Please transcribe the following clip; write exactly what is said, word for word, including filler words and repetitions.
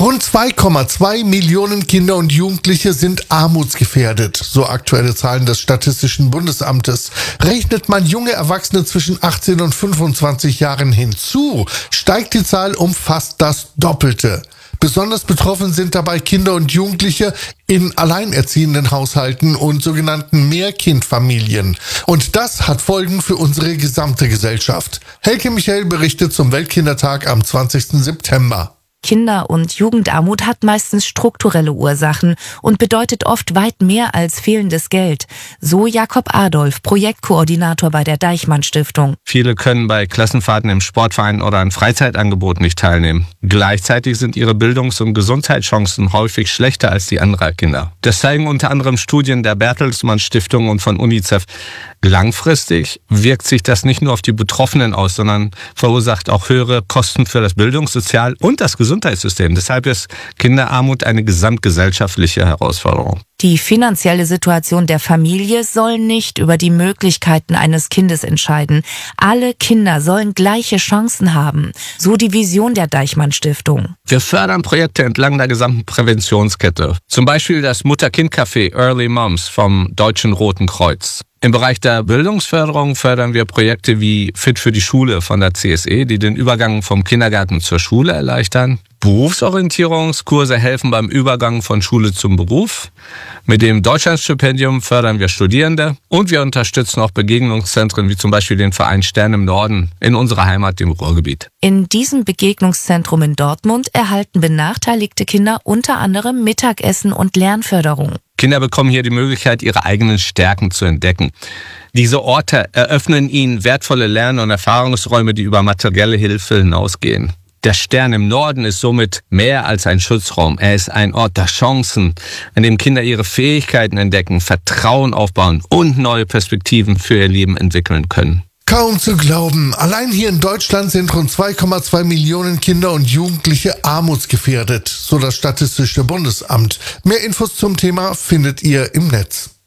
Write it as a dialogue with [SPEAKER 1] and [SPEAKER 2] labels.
[SPEAKER 1] Rund zwei Komma zwei Millionen Kinder und Jugendliche sind armutsgefährdet, so aktuelle Zahlen des Statistischen Bundesamtes. Rechnet man junge Erwachsene zwischen achtzehn und fünfundzwanzig Jahren hinzu, steigt die Zahl um fast das Doppelte. Besonders betroffen sind dabei Kinder und Jugendliche in alleinerziehenden Haushalten und sogenannten Mehrkindfamilien. Und das hat Folgen für unsere gesamte Gesellschaft. Helke Michael berichtet zum Weltkindertag am zwanzigsten September.
[SPEAKER 2] Kinder- und Jugendarmut hat meistens strukturelle Ursachen und bedeutet oft weit mehr als fehlendes Geld. So Jakob Adolf, Projektkoordinator bei der Deichmann Stiftung.
[SPEAKER 3] Viele können bei Klassenfahrten im Sportverein oder an Freizeitangeboten nicht teilnehmen. Gleichzeitig sind ihre Bildungs- und Gesundheitschancen häufig schlechter als die anderer Kinder. Das zeigen unter anderem Studien der Bertelsmann Stiftung und von UNICEF. Langfristig wirkt sich das nicht nur auf die Betroffenen aus, sondern verursacht auch höhere Kosten für das Bildungs-, Sozial- und das Gesundheitssystem. Deshalb ist Kinderarmut eine gesamtgesellschaftliche Herausforderung.
[SPEAKER 2] Die finanzielle Situation der Familie soll nicht über die Möglichkeiten eines Kindes entscheiden. Alle Kinder sollen gleiche Chancen haben, so die Vision der Deichmann Stiftung.
[SPEAKER 3] Wir fördern Projekte entlang der gesamten Präventionskette. Zum Beispiel das Mutter-Kind-Café Early Moms vom Deutschen Roten Kreuz. Im Bereich der Bildungsförderung fördern wir Projekte wie Fit für die Schule von der C S E, die den Übergang vom Kindergarten zur Schule erleichtern. Berufsorientierungskurse helfen beim Übergang von Schule zum Beruf. Mit dem Deutschlandstipendium fördern wir Studierende und wir unterstützen auch Begegnungszentren wie zum Beispiel den Verein Stern im Norden in unserer Heimat, dem Ruhrgebiet.
[SPEAKER 2] In diesem Begegnungszentrum in Dortmund erhalten benachteiligte Kinder unter anderem Mittagessen und Lernförderung.
[SPEAKER 3] Kinder bekommen hier die Möglichkeit, ihre eigenen Stärken zu entdecken. Diese Orte eröffnen ihnen wertvolle Lern- und Erfahrungsräume, die über materielle Hilfe hinausgehen. Der Stern im Norden ist somit mehr als ein Schutzraum. Er ist ein Ort der Chancen, an dem Kinder ihre Fähigkeiten entdecken, Vertrauen aufbauen und neue Perspektiven für ihr Leben entwickeln können.
[SPEAKER 1] Kaum zu glauben, allein hier in Deutschland sind rund zwei Komma zwei Millionen Kinder und Jugendliche armutsgefährdet, so das Statistische Bundesamt. Mehr Infos zum Thema findet ihr im Netz.